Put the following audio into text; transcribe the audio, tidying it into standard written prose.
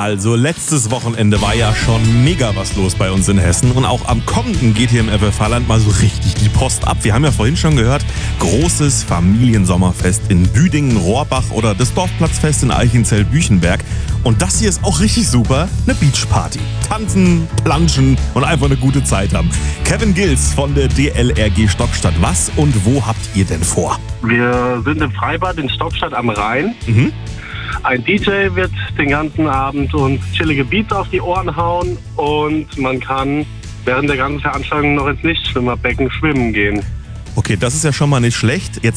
Also letztes Wochenende war ja schon mega was los bei uns in Hessen und auch am kommenden geht hier im FFH-Land mal so richtig die Post ab. Wir haben ja vorhin schon gehört, großes Familiensommerfest in Büdingen, Rohrbach oder das Dorfplatzfest in Eichenzell-Büchenberg. Und das hier ist auch richtig super, eine Beachparty. Tanzen, planschen und einfach eine gute Zeit haben. Kevin Gils von der DLRG Stockstadt, was und wo habt ihr denn vor? Wir sind im Freibad in Stockstadt am Rhein. Ein DJ wird den ganzen Abend uns chillige Beats auf die Ohren hauen und man kann während der ganzen Veranstaltung noch ins Nichtschwimmerbecken schwimmen gehen. Okay, das ist ja schon mal nicht schlecht. Jetzt